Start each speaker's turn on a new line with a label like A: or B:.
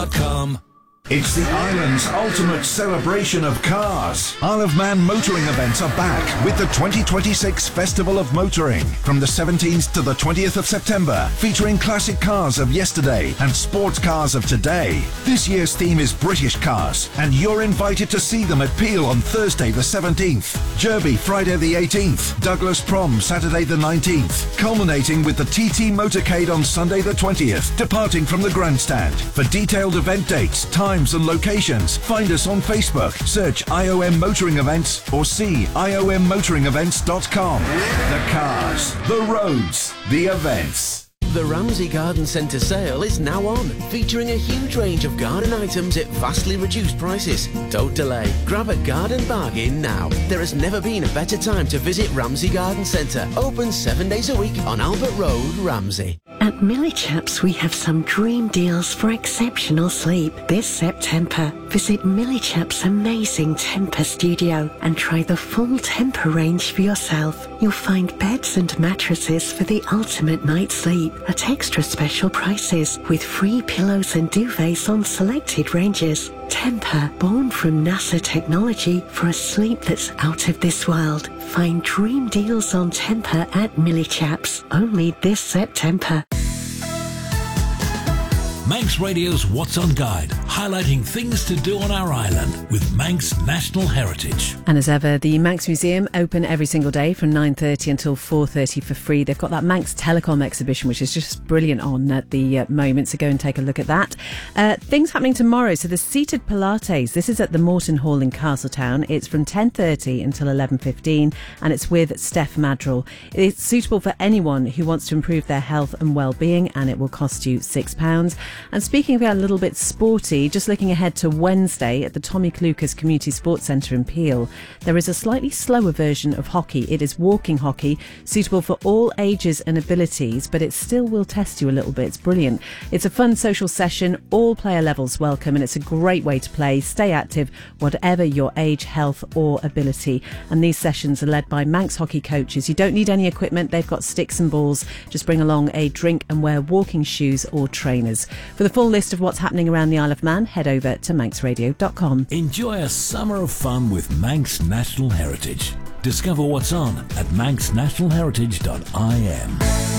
A: It's the island's ultimate celebration of cars. Isle of Man motoring events are back with the 2026 Festival of Motoring from the 17th to the 20th of September, featuring classic cars of yesterday and sports cars of today. This year's theme is British cars, and you're invited to see them at Peel on Thursday the 17th, Derby Friday the 18th, Douglas Prom Saturday the 19th, culminating with the TT Motorcade on Sunday the 20th, departing from the grandstand. For detailed event dates, times and locations, find us on Facebook, search IOM Motoring Events or see iommotoringevents.com. The cars, the roads, the events.
B: The Ramsey Garden Centre sale is now on, featuring a huge range of garden items at vastly reduced prices. Don't delay. Grab a garden bargain now. There has never been a better time to visit Ramsey Garden Centre. Open 7 days a week on Albert Road, Ramsey.
C: At Millichaps, we have some dream deals for exceptional sleep. This September, visit Millichaps' amazing Temper studio and try the full Temper range for yourself. You'll find beds and mattresses for the ultimate night's sleep at extra special prices with free pillows and duvets on selected ranges. Temper, born from NASA technology for a sleep that's out of this world. Find dream deals on Temper at Millichaps, only this September.
D: Manx Radio's What's On Guide, highlighting things to do on our island with Manx National Heritage.
E: And as ever, the Manx Museum open every single day from 9:30 until 4:30 for free. They've got that Manx Telecom exhibition, which is just brilliant on at the moment, so go and take a look at that. Things happening tomorrow. So the Seated Pilates, this is at the Morton Hall in Castletown. It's from 10:30 until 11:15 and it's with Steph Madrill. It's suitable for anyone who wants to improve their health and well-being, and it will cost you £6. And speaking of a little bit sporty, just looking ahead to Wednesday at the Tommy Clucas Community Sports Centre in Peel, there is a slightly slower version of hockey. It is walking hockey, suitable for all ages and abilities, but it still will test you a little bit. It's brilliant. It's a fun social session, all player levels welcome, and it's a great way to play, stay active, whatever your age, health or ability. And these sessions are led by Manx hockey coaches. You don't need any equipment. They've got sticks and balls. Just bring along a drink and wear walking shoes or trainers. For the full list of what's happening around the Isle of Man, head over to manxradio.com.
D: Enjoy a summer of fun with Manx National Heritage. Discover what's on at manxnationalheritage.im.